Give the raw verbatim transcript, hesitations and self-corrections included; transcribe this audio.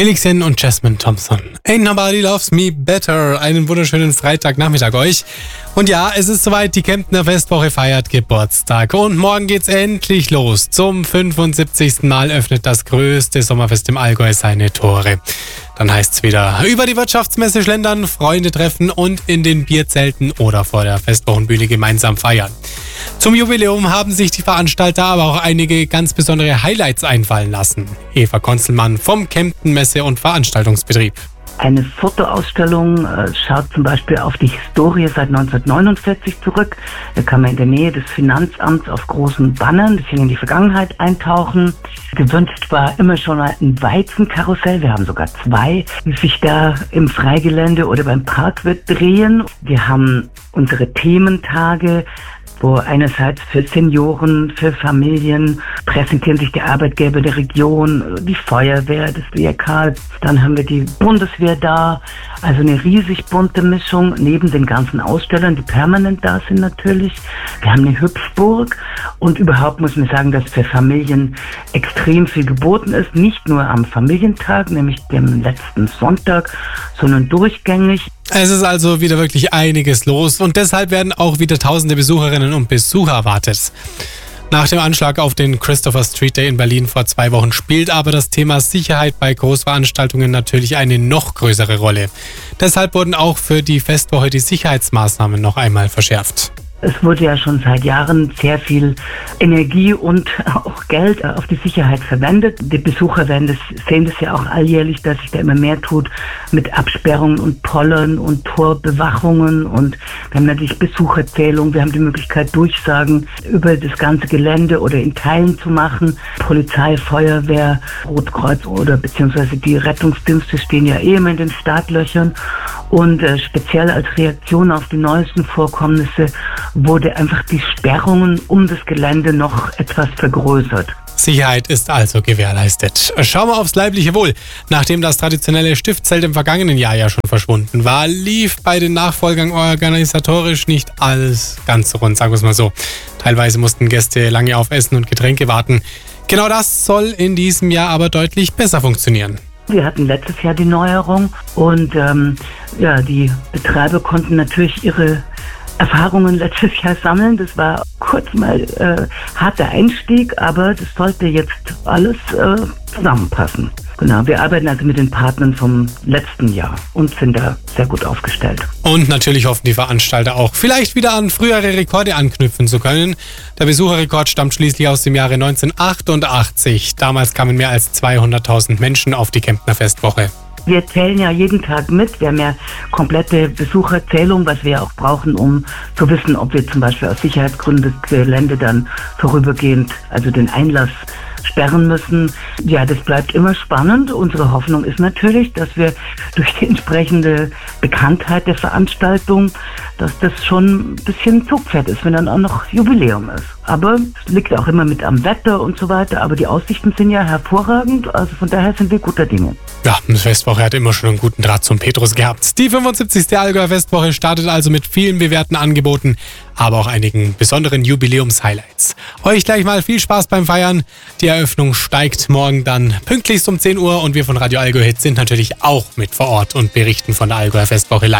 Felixin und Jasmine Thompson. Ain't Nobody Loves Me Better. Einen wunderschönen Freitagnachmittag euch. Und ja, es ist soweit, die Kemptner Festwoche feiert Geburtstag. Und morgen geht's endlich los. Zum fünfundsiebzigsten Mal öffnet das größte Sommerfest im Allgäu seine Tore. Dann heißt's wieder über die Wirtschaftsmesse schlendern, Freunde treffen und in den Bierzelten oder vor der Festwochenbühne gemeinsam feiern. Zum Jubiläum haben sich die Veranstalter aber auch einige ganz besondere Highlights einfallen lassen. Eva Konzelmann vom Kempten Messe- und Veranstaltungsbetrieb. Eine Fotoausstellung äh, schaut zum Beispiel auf die Historie seit neunzehnhundertneunundvierzig zurück. Da kann man in der Nähe des Finanzamts auf großen Bannern ein bisschen in die Vergangenheit eintauchen. Gewünscht war immer schon mal ein Weizenkarussell. Wir haben sogar zwei, die sich da im Freigelände oder beim Parkwirt drehen. Wir haben unsere Thementage, wo einerseits für Senioren, für Familien präsentieren sich die Arbeitgeber der Region, die Feuerwehr, das W R K, dann haben wir die Bundeswehr da, also eine riesig bunte Mischung, neben den ganzen Ausstellern, die permanent da sind natürlich. Wir haben eine Hüpfburg und überhaupt muss man sagen, dass für Familien extrem viel geboten ist, nicht nur am Familientag, nämlich dem letzten Sonntag, sondern durchgängig. Es ist also wieder wirklich einiges los und deshalb werden auch wieder tausende Besucherinnen und Besucher erwartet. Nach dem Anschlag auf den Christopher Street Day in Berlin vor zwei Wochen spielt aber das Thema Sicherheit bei Großveranstaltungen natürlich eine noch größere Rolle. Deshalb wurden auch für die Festwoche die Sicherheitsmaßnahmen noch einmal verschärft. Es wurde ja schon seit Jahren sehr viel Energie und auch Geld auf die Sicherheit verwendet. Die Besucher werden das, sehen das ja auch alljährlich, dass sich da immer mehr tut mit Absperrungen und Pollern und Torbewachungen. Und wir haben natürlich Besucherzählung, wir haben die Möglichkeit, Durchsagen über das ganze Gelände oder in Teilen zu machen. Polizei, Feuerwehr, Rotkreuz oder beziehungsweise die Rettungsdienste stehen ja eh immer in den Startlöchern. Und äh, speziell als Reaktion auf die neuesten Vorkommnisse wurde einfach die Sperrungen um das Gelände noch etwas vergrößert. Sicherheit ist also gewährleistet. Schauen wir aufs leibliche Wohl. Nachdem das traditionelle Stiftzelt im vergangenen Jahr ja schon verschwunden war, lief bei den Nachfolgern organisatorisch nicht alles ganz so rund, sagen wir es mal so. Teilweise mussten Gäste lange auf Essen und Getränke warten. Genau das soll in diesem Jahr aber deutlich besser funktionieren. Wir hatten letztes Jahr die Neuerung und ähm, ja, die Betreiber konnten natürlich ihre Erfahrungen letztes Jahr sammeln. Das war kurz mal äh, harter Einstieg, aber das sollte jetzt alles äh, zusammenpassen. Genau, wir arbeiten also mit den Partnern vom letzten Jahr und sind da sehr gut aufgestellt. Und natürlich hoffen die Veranstalter auch, vielleicht wieder an frühere Rekorde anknüpfen zu können. Der Besucherrekord stammt schließlich aus dem Jahre neunzehnhundertachtundachtzig. Damals kamen mehr als zweihunderttausend Menschen auf die Kemptner Festwoche. Wir zählen ja jeden Tag mit. Wir haben ja komplette Besucherzählung, was wir auch brauchen, um zu wissen, ob wir zum Beispiel aus Sicherheitsgründen das Gelände dann vorübergehend, also den Einlass sperren müssen. Ja, das bleibt immer spannend. Unsere Hoffnung ist natürlich, dass wir durch die entsprechende Bekanntheit der Veranstaltung, dass das schon ein bisschen Zugpferd ist, wenn dann auch noch Jubiläum ist. Aber es liegt auch immer mit am Wetter und so weiter. Aber die Aussichten sind ja hervorragend. Also von daher sind wir guter Dinge. Ja, die Festwoche hat immer schon einen guten Draht zum Petrus gehabt. Die fünfundsiebzigste Allgäuer Festwoche startet also mit vielen bewährten Angeboten, aber auch einigen besonderen Jubiläums-Highlights. Euch gleich mal viel Spaß beim Feiern. Die Eröffnung steigt morgen dann pünktlichst um zehn Uhr und wir von Radio Allgäu Hit sind natürlich auch mit vor Ort und berichten von der Allgäuer Festwoche live.